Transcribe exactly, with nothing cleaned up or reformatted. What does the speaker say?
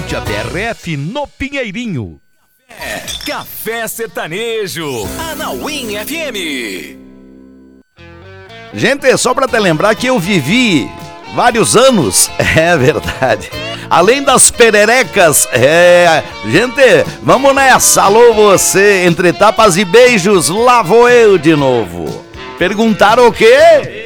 Estúdio B R F no Pinheirinho. É, Café Sertanejo, Anauim F M. Gente, só pra te lembrar que eu vivi vários anos, é verdade, além das pererecas, é, gente, vamos nessa, alô você, entre tapas e beijos, lá vou eu de novo. Perguntaram o quê?